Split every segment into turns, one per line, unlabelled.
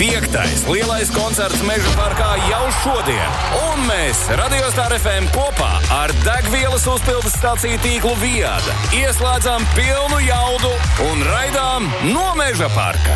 5. lielais koncerts Meža parkā jau šodien. Un mēs, Radio Star FM kopā ar degvielas uzpildes staciju tīklu Viada, ieslēdzam pilnu jaudu un raidām no Meža parka.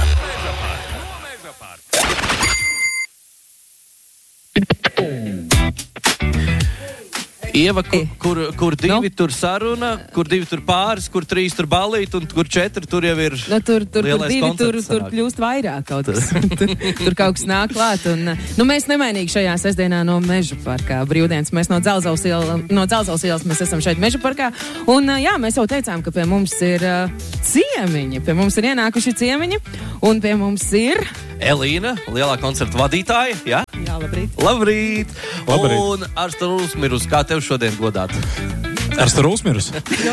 Ieva, kur divi tur saruna, kur divi tur pāris, kur 3 tur balīt un kur 4 tur jau ir
tur
lielais
divi
koncerts.
Tur kļūst vairāk kaut kas. tur kaut kas nāk klāt. Un, mēs nemainīgi šajā sestdienā no Meža parkā brīvdienas. Mēs no Dzelzavas ielas mēs esam šeit Meža parkā. Un mēs jau teicām, ka pie mums ir ciemiņi. Pie mums ir ienākuši ciemiņi. Un pie mums ir
Elīna, lielā koncerta vadītāja, jā?
Jā, labrīt.
Labrīt! Un Arsta Rūsmirus, kā tev šodien godāt?
Arsta Rūsmirus?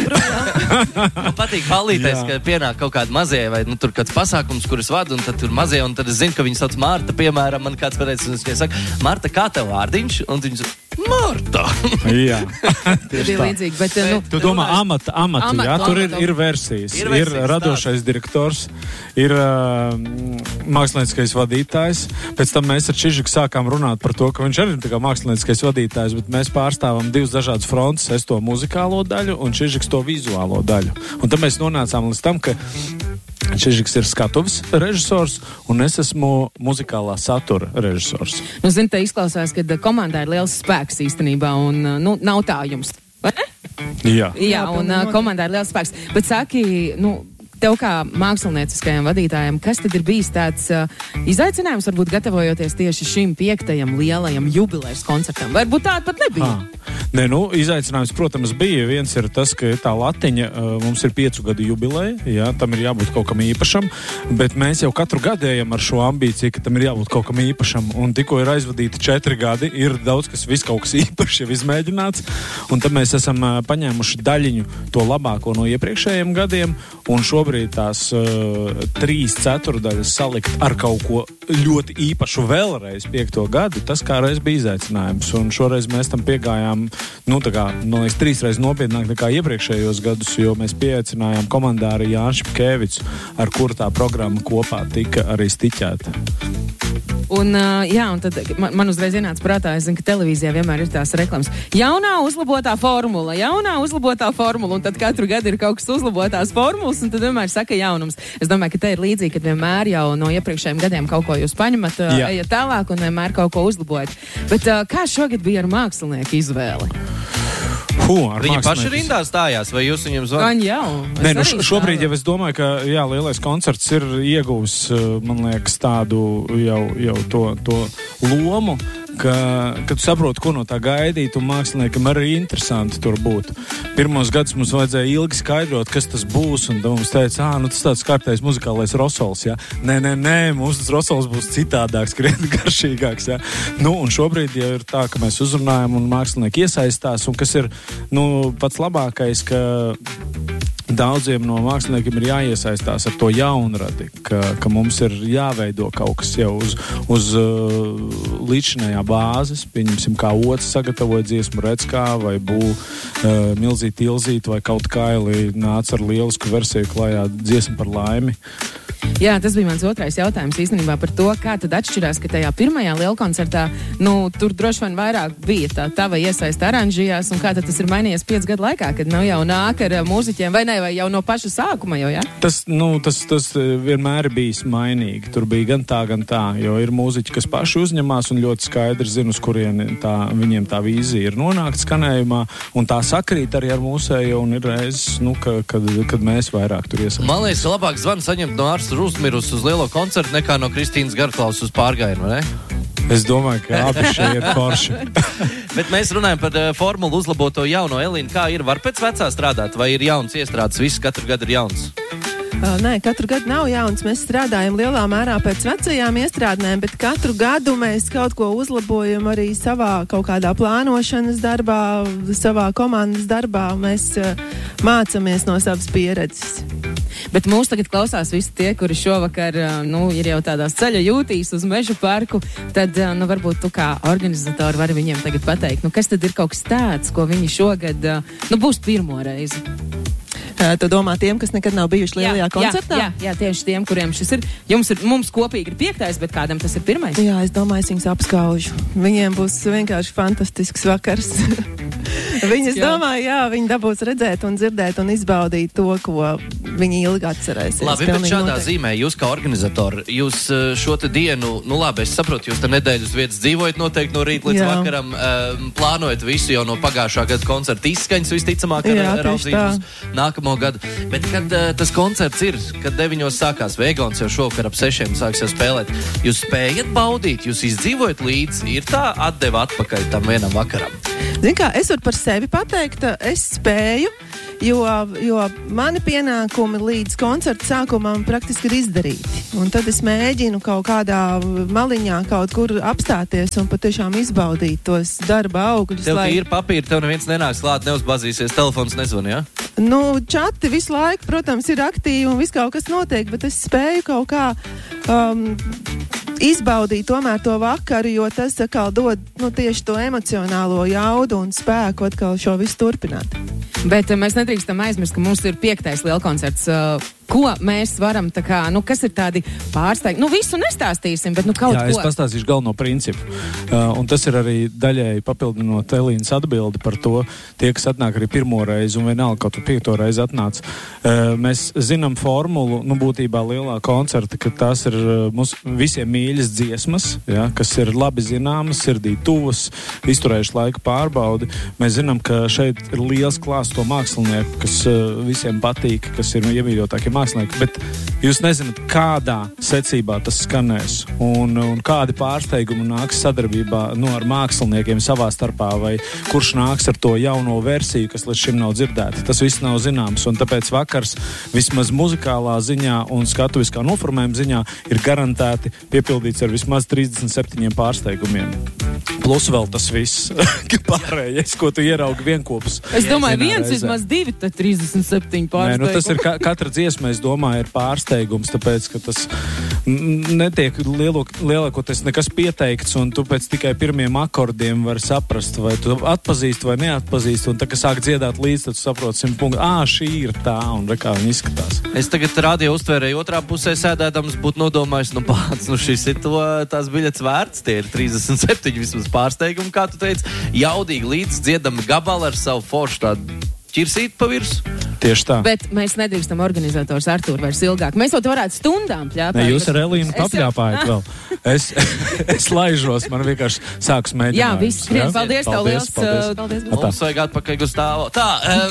Man patīk balīties, ka pienāk kaut kādi mazie, vai tur kāds pasākums, kurus vadu, un tad tur mazie, un tad es zinu, ka viņi sauc Marta, piemēram, man kāds varēs, un es saku, Marta, kā tev vārdiņš? Un viņi saka, Marta!
Jā,
tieši tā. Līdzīgi, bet,
tu domā amata, jā, tur ir versijas. Ir radošais direktors, ir mākslinieckais vadītājs. Pēc tam mēs ar Čižiku sākām runāt par to, ka viņš arī ir tā kā mākslinieckais vadītājs, bet mēs pārstāvam 2 dažādas frontes. Es to muzikālo daļu un Čižiks to vizuālo daļu. Un tad mēs nonācām līdz tam, ka Čižiks ir skatuves režisors un es esmu muzikālā satura režisors.
Zini, te izklausās, ka komandā ir liels spēks īstenībā un, nav tā jums. Vai ne? Jā, un komandā ir liels spēks. Bet saki, tev kā mākslinieckajam vadītājam, kas tad ir bijis tāds izaicinājums, varbūt gatavojoties tieši šim 5. lielajam jubilejas koncertam? Varbūt tāda pat nebija?
Izaicinājums, protams, bija. Viens ir tas, ka tā latiņa, mums ir 5 gadu jubileja, jā, tam ir jābūt kaut kam īpašam, bet mēs jau katru gadu ejam ar šo ambīciju, ka tam ir jābūt kaut kam īpašam, un tikko ir aizvadīti 4 gadi, ir daudz, kas viss kaut kas īpašs jau izmēģināts, un tad mēs esam paņēmuši daļiņu to labāko no iepriekšējiem gadiem, un šobrīd tās 3/4 salikt ar kaut ko ļoti īpašu vēlreiz 5. gadu, tas kādreiz bija izaicinājums, un šoreiz mēs tam piegājām, man liekas, 3 reizes nopietnāk nekā iepriekšējos gadus, jo mēs pieaicinājām komandā arī Jānis Pkevicu, ar kuru tā programma kopā tika arī stiķēta.
Un tad man uzreiz ienāca prātā, es zinu, ka televīzijā vienmēr ir tās reklāmas. Jaunā uzlabotā formula, un tad katru gadu ir kaut kas uzlabotās formulas, un tad vienmēr saka jaunums. Es domāju, ka te ir līdzīgi, kad vienmēr jau no iepriekšējiem gadiem kaut ko jūs paņemat, ejat tālāk un vienmēr kaut ko uzlabojat. Bet kā šogad bija ar mākslinieku izvēli?
Viņi paši rindā stājās, vai jūs viņiem zvanāt?
Šobrīd jau es domāju, ka lielais koncerts ir ieguvis, man liekas, tādu jau to lomu, ka tu saproti, ko no tā gaidīt, un māksliniekam arī interesanti tur būt. Pirmos gadus mums vajadzēja ilgi skaidrot, kas tas būs, un mums teica, tas tāds kārtējs muzikālais rosols, jā. Nē, mums tas rosols būs citādāks, krietni garšīgāks, jā. Un šobrīd jau ir tā, ka mēs uzrunājam un mākslinieki iesaistās, un kas ir, pats labākais, ka daudziem no māksliniekiem ir jāiesaistās ar to jaunradi, ka mums ir jāveido kaut kas jau uz līdzinājā bāzes, pieņemsim, kā Ots sagatavoja dziesmu Redz kā, vai Milzīt Ilzīt, vai kaut Kaili nāca ar lielisku versiju klājā dziesmu par laimi.
Jā, tas bija mans otrais jautājums īstenībā par to, kā tad atšķirās, ka tajā pirmajā lielkoncertā, tur droši vien vairāk bija tā tava iesaista aranžījās, un kā tad tas ir mainījies 5 gadu laikā, kad jau nāk ar mūziķiem, vai ne, vai jau no paša sākuma jau, jā?
Tas vienmēr ir bijis mainīgi. Tur bija gan tā, jo ir mūziķi, kas paši uzņemās un ļoti skaidri zina, uz kurien viņiem tā vīzija ir nonākt skanējumā, un tā sakrīt arī ar mūsējo, un ir reizes, kad mēs vairāk tur iesaistām.
Man liekas, ka labāk zvanu saņemt no Arsta Rūsmirus uz lielo koncertu nekā no Kristīnas Garklaus uz pārgājienu, vai ne?
Es domāju, ka abi šie ir forši.
Bet mēs runājam par formulu uzlaboto jauno. Elīna, kā ir? Var pēc vecā strādāt, vai ir jauns iestrādes? Viss katru gadu ir jauns?
Nē, katru gadu nav jauns. Mēs strādājam lielā mērā pēc vecajām iestrādnēm, bet katru gadu mēs kaut ko uzlabojam arī savā kaut kādā plānošanas darbā, savā komandas darbā. Mēs mācāmies no savas pieredzes.
Bet mūs tagad klausās visi tie, kuri šovakar ir jau tādās ceļa jūtīs uz Meža parku, tad varbūt tu kā organizatori vari viņiem tagad pateikt, kas tad ir kaut kas tāds, ko viņi šogad būs pirmo reizi?
Tu domā tiem, kas nekad nav bijuši lielajā koncertā?
Jā, tieši tiem, kuriem šis ir. Mums kopīgi ir 5. bet kādam tas ir 1.
Jā, es domāju, es viņus apskaužu. Viņiem būs vienkārši fantastisks vakars. Viņi, es domāju, viņi dabūs redzēt un dzirdēt un izbaudīt to, ko viņi ilgi atcerēsies.
Labi, bet šādā zīmē jūs kā organizatori, jūs šo te dienu, labi, es saprotu, jūs te nedēļu uz vietas dzīvojat noteikti no rīta līdz vakaram, plānojat visu jau no pagājušā gada koncerta izskaņas visticamāk raudzīt uz nākamo gadu. Bet kad tas koncerts ir, kad 9 sākās Vegons jau šovakar ap 6 sāks jau spēlēt, jūs spējat baudīt, jūs izdzīvojat līdzi, ir tā atdeva atpakaļ tam vienam vakaram?
Zin kā, es varu par sevi pateikt, es spēju, jo mani pienākumi līdz koncerta sākumam praktiski ir izdarīti. Un tad es mēģinu kaut kādā maliņā kaut kur apstāties un patiešām izbaudīt tos darba augļus.
Tev ir papīri, tev neviens nenāks klāt, neuzbazīsies, telefons nezvan, jā?
Čati visu laiku, protams, ir aktīvi un viss kaut kas notiek, bet es spēju kaut kā izbaudīt tomēr to vakaru, jo tas atkal dod tieši to emocionālo jaudu un spēku atkal šo visu turpināt.
Bet mēs nedrīkstam aizmirst, ka mums ir 5. lielkoncerts. Ko mēs varam, kas ir tādi pārsteigumi? Visu nestāstīsim, bet kaut ko.
Jā, es pastāstīšu galveno principu. Un tas ir arī daļēji papildinot Elīnas atbildi par to, tie, kas atnāk arī 1. reizi un vienalga kaut 5. reizi atnāc. Mēs zinām formulu, būtībā lielā koncerta, ka tās ir mums visiem mīļas dziesmas, kas ir labi zināmas, sirdī tuvas, izturējuši laiku pārbaudi. Mēs zinām, ka šeit ir liels klāsts to mākslinieku, kas visiem patīk, kas ir iemīļotākie mākslinieki, bet jūs nezināt, kādā secībā tas skanēs un kādi pārsteigumi nāks sadarbībā ar māksliniekiem savā starpā, vai kurš nāks ar to jauno versiju, kas līdz šim nav dzirdēta. Tas viss nav zināms, un tāpēc vakars vismaz muzikālā ziņā un skatuviskā noformējuma ziņā ir garantēti piepildīts ar vismaz 37 pārsteigumiem. Plus vēl tas viss, pārējais, ko tu ieraugi vienkopus.
Es domāju, viens vismaz 2, tad 37 pārsteigumi.
Tas ir katra dziesma, es domāju, ir pārsteigums, tāpēc, ka tas netiek lielākoties nekas pieteikts, un tu pēc tikai pirmiem akordiem vari saprast, vai tu atpazīsti vai neatpazīsti, un tā, ka sāk dziedāt līdz, tad tu saproti 100 punktu, šī ir tā, un kā viņi izskatās.
Es tagad radio uztvērēju otrā pusē sēdēdams, būtu nodomājis, šis ir tās biļetes vērts, tie ir 37 vismaz pārsteigumi, kā tu teici, jaudīgi līdz dziedami gabali ar savu foršu tādu ķirsīt pa virsu.
Tieši tā.
Bet mēs nedrīkstam organizators Artūru vairs ilgāk. Mēs to varētu stundām pļāpāt.
Ne, jūs ar Elīnu papļāpājat vēl. Es laižos, man vienkārši sāks mēģinājums.
Jā, viss skrien. Paldies tev liels.
Paldies.
Mums vajag atpakaļ Gustāvo. Tā.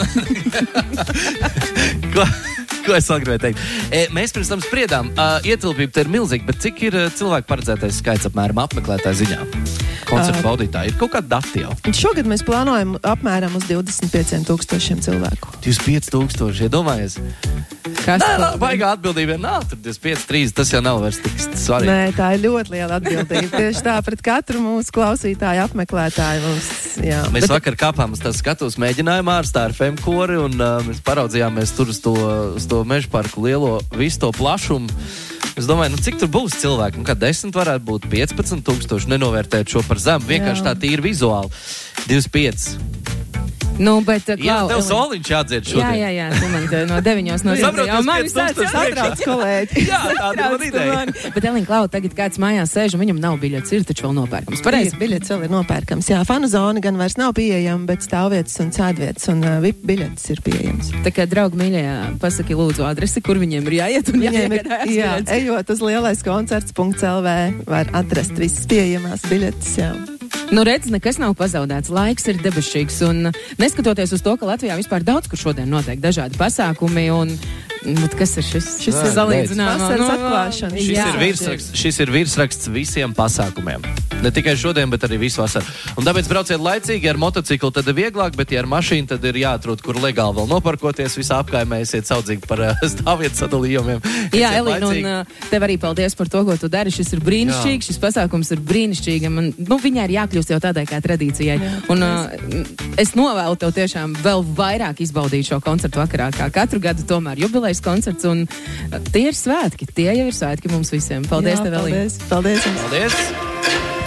Ko es vēl gribēju teikt? Mēs pirms tam spriedām, ietilpība te ir milzīga, bet cik ir cilvēku paredzētais skaits apmēram apmeklētāju ziņā? Koncertu baudītāji. Ir kaut kādi dati jau?
Šogad mēs plānojam apmēram uz 25,000 cilvēku.
25,000, iedomājies? Baigā atbildība nav, tur 25,3, tas jau nav vairs tik svarīgi.
Nē, tā ir ļoti liela atbildība. Tieši tā, pret katru mūsu klausītāju apmeklētāju mums, jā.
Mēs vakar kāpām uz tās skatuves mēģinājumā ar Star FM kori, un mēs paraudzījāmies tur uz to mežu parku lielo, visu to plašumu. Es domāju, cik tur būs cilvēki? 10 varētu būt 15,000, nenovērtēt šo par zemu, vienkārši tā tīri vizuāli. 25.
Bet,
jā, tev soliņš jādzied šodien.
Jā, tu man no 9 no rīta. Jā, man viss tāds
satrauc, kolēģi.
Jā, tāda man ideja.
Bet, Elīna, Klau, tagad kāds mājās sēž un viņam nav biļetes, ir taču vēl nopērkams.
Pareizi, biļetes vēl ir nopērkams. Jā, fanu zona gan vairs nav pieejama, bet stāvvietas un sēdvietas un VIP biļetes ir pieejamas.
Tā kā, draugi mīļie, pasaki lūdzu adresi, kur viņiem ir jāiet un jāiegādājas.
Jā, ejot uz lielaiskoncerts.lv var atrast visas pieejamās biļetes, jā.
Redz, nekas nav pazaudēts. Laiks ir debešīgs. Un neskatoties uz to, ka Latvijā vispār daudz, kur šodien notiek dažādi pasākumi. Kas ir šis? Šis ir salīdzināmā
atklāšana.
Šis ir virsraksts visiem pasākumiem. Ne tikai šodien, bet arī visu vasaru. Un tāpēc brauciet laicīgi, ar motociklu tad ir vieglāk, bet ja ar mašīnu, tad ir jāatrod, kur legāli vēl noparkoties. Visā apkaimē esiet saudzīgi par stāvvietu sadalījumiem.
Jā, Elīna, un tev arī paldies par to, ko tu dari. Šis ir brīnišķīgs, šis pasākums ir brīnišķīgi. Viņai ir jākļūst jau tādai kā tradīcijai. Un es novēlu tev tiešām vēl vairāk izbaudīt šo koncertu vakarā, kā katru gadu tomēr jubilejas koncerts. Un tie ir svētki, tie jau ir svētki mums visiem. Paldies tev, Elīna.
Paldies.
Paldies.